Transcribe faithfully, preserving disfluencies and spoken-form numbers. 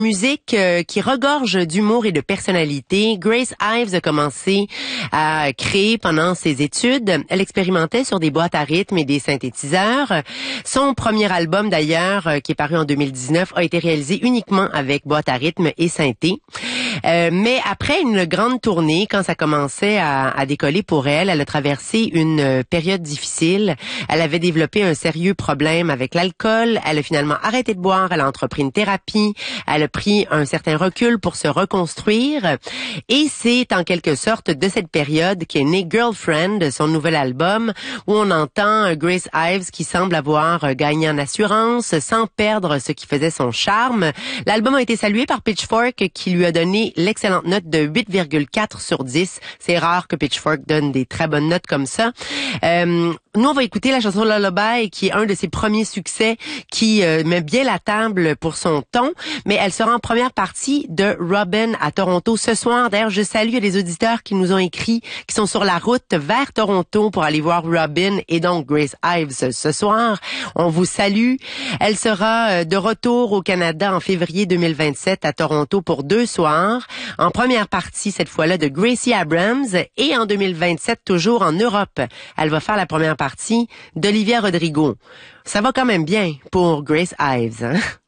Musique euh, qui regorge d'humour et de personnalité. Grace Ives a commencé à créer pendant ses études. Elle expérimentait sur des boîtes à rythme et des synthétiseurs. Son premier album, d'ailleurs, euh, qui est paru en deux mille dix-neuf, a été réalisé uniquement avec boîte à rythme et synthé. Euh, mais après une grande tournée, quand ça commençait à, à décoller pour elle, elle a traversé une période difficile. Elle avait développé un sérieux problème avec l'alcool. Elle a finalement arrêté de boire. Elle a entrepris une thérapie. Elle a pris un certain recul pour se reconstruire. Et c'est en quelque sorte de cette période qu'est né Girlfriend, son nouvel album, où on entend Grace Ives qui semble avoir gagné en assurance sans perdre ce qui faisait son charme. L'album a été salué par Pitchfork qui lui a donné l'excellente note de huit virgule quatre sur dix. C'est rare que Pitchfork donne des très bonnes notes comme ça. Euh, nous, on va écouter la chanson Lullaby, qui est un de ses premiers succès, qui euh, met bien la table pour son ton, mais elle sera en première partie de Robin à Toronto ce soir. D'ailleurs, je salue les auditeurs qui nous ont écrit, qui sont sur la route vers Toronto pour aller voir Robin et donc Grace Ives ce soir. On vous salue. Elle sera de retour au Canada en février deux mille vingt-sept à Toronto pour deux soirs. En première partie, cette fois-là, de Gracie Abrams, et en deux mille vingt-sept, toujours en Europe. Elle va faire la première partie d'Olivia Rodrigo. Ça va quand même bien pour Grace Ives, hein?